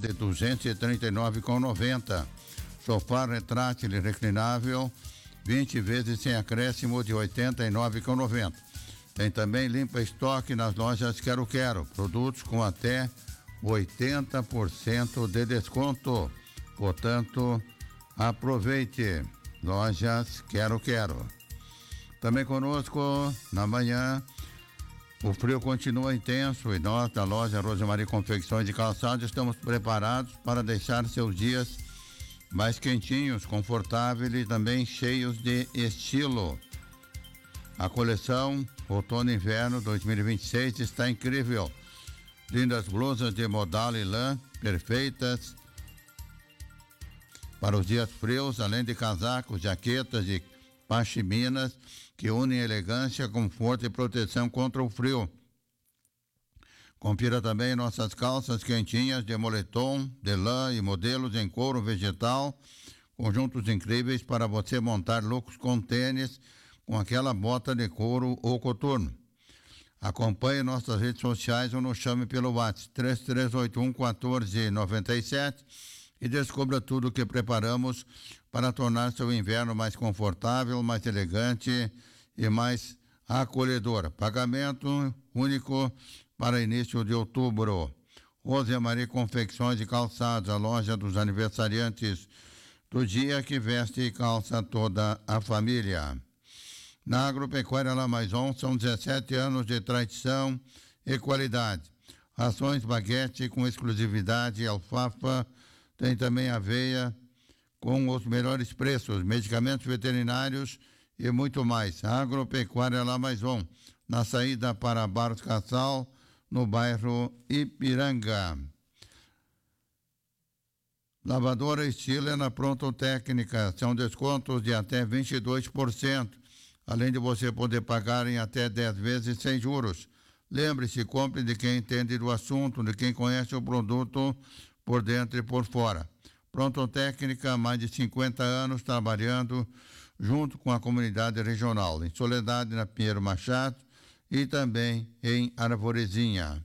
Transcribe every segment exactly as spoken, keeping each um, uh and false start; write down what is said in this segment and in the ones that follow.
de duzentos e trinta e nove reais e noventa centavos. Sofá retrátil reclinável, vinte vezes sem acréscimo de oitenta e nove reais e noventa centavos. Tem também limpa estoque nas lojas Quero Quero, produtos com até oitenta por cento de desconto. Portanto, aproveite. Lojas Quero Quero. Também conosco na manhã, o frio continua intenso e nós da loja Rosemarie Confecções de Calçados estamos preparados para deixar seus dias mais quentinhos, confortáveis e também cheios de estilo. A coleção Outono e Inverno dois mil e vinte e seis está incrível. Lindas blusas de modal e lã, perfeitas para os dias frios, além de casacos, jaquetas e pashminas que unem elegância, conforto e proteção contra o frio. Confira também nossas calças quentinhas de moletom, de lã e modelos em couro vegetal, conjuntos incríveis para você montar looks com tênis, com aquela bota de couro ou coturno. Acompanhe nossas redes sociais ou nos chame pelo WhatsApp três três oito um, um quatro nove sete e descubra tudo o que preparamos para tornar seu inverno mais confortável, mais elegante e mais acolhedor. Pagamento único para início de outubro. Rosemarie Confecções de Calçados, a loja dos aniversariantes do dia que veste e calça toda a família. Na Agropecuária La Maison são dezessete anos de tradição e qualidade. Rações baguete com exclusividade, alfafa, tem também aveia com os melhores preços, medicamentos veterinários e muito mais. Agropecuária La Maison, na saída para Barros Cassal, no bairro Ipiranga. Lavadora Estilo na Pronto Técnica, são descontos de até vinte e dois por cento, além de você poder pagar em até dez vezes sem juros. Lembre-se, compre de quem entende do assunto, de quem conhece o produto por dentro e por fora. Pronto Técnica, mais de cinquenta anos trabalhando junto com a comunidade regional, em Soledade, na Pinheiro Machado e também em Arvorezinha.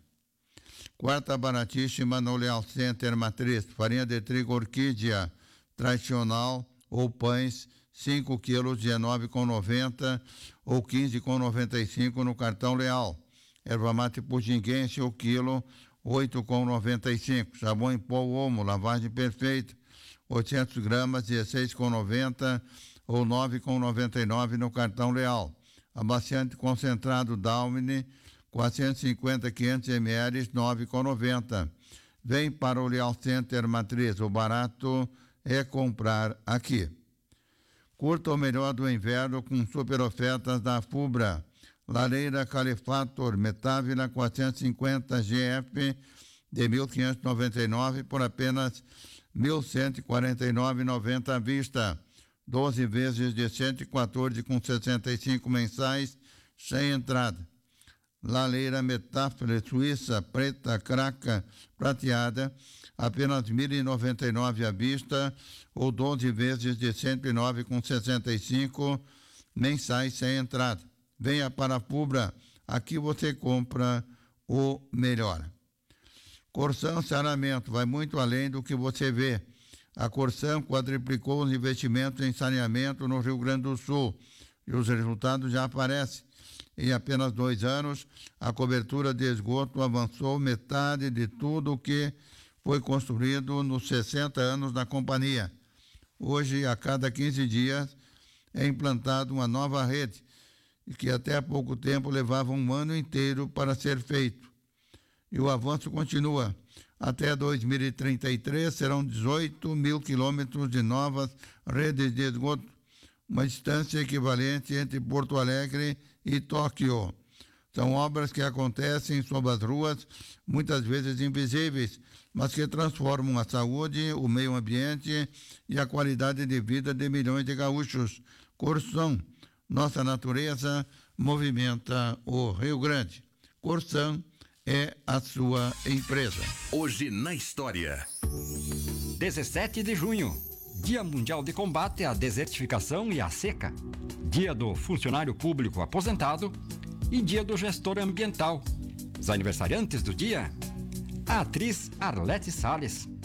Quarta baratíssima no Leal Center Matriz, farinha de trigo orquídea tradicional ou pães, cinco quilos, dezenove reais e noventa centavos ou quinze reais e noventa e cinco centavos no cartão Leal. Erva mate puxinguense, o quilo, oito reais e noventa e cinco centavos. Sabão em pó Omo, lavagem perfeita, oitocentos gramas, dezesseis reais e noventa centavos ou nove reais e noventa e nove centavos no cartão Leal. Amaciante concentrado Dalmine, quatrocentos e cinquenta, quinhentos mililitros, nove reais e noventa centavos. Vem para o Leal Center Matriz, o barato é comprar aqui. Curta o melhor do inverno com super ofertas da Fubra. Lareira Calefator Metávila quatrocentos e cinquenta G F de mil quinhentos e noventa e nove por apenas mil cento e quarenta e nove reais e noventa centavos à vista. doze vezes de cento e quatorze reais com sessenta e cinco mensais sem entrada. Lareira Metáfila Suíça preta craca prateada apenas mil e noventa e nove reais à vista ou doze vezes de cento e nove reais com sessenta e cinco mensais sem entrada. Venha para a Fubra, aqui você compra o melhor. Corsan Saneamento vai muito além do que você vê. A Corsan quadriplicou os investimentos em saneamento no Rio Grande do Sul e os resultados já aparecem. Em apenas dois anos, a cobertura de esgoto avançou metade de tudo o que foi construído nos sessenta anos da companhia. Hoje, a cada quinze dias, é implantada uma nova rede, que até há pouco tempo levava um ano inteiro para ser feito. E o avanço continua. Até dois mil e trinta e três serão dezoito mil quilômetros de novas redes de esgoto, uma distância equivalente entre Porto Alegre e Tóquio. São obras que acontecem sob as ruas, muitas vezes invisíveis, mas que transformam a saúde, o meio ambiente e a qualidade de vida de milhões de gaúchos. Corsan, nossa natureza movimenta o Rio Grande. Corsan é a sua empresa. Hoje na história. dezessete de junho, Dia Mundial de Combate à Desertificação e à Seca, Dia do Funcionário Público Aposentado e Dia do Gestor Ambiental. Os aniversariantes do dia: a atriz Arlete Salles,